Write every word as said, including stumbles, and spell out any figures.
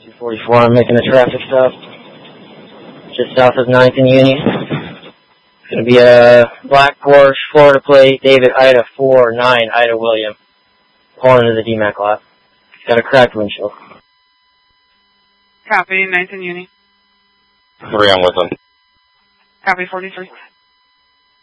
two forty-four, I'm making a traffic stop just south of ninth and Union. It's going to be a black Porsche, Florida plate, David Ida four nine, Ida William. Pulling into the D MAC lot. It's got a cracked windshield. Copy, ninth and Union. Three, I'm with them. Copy, forty-three.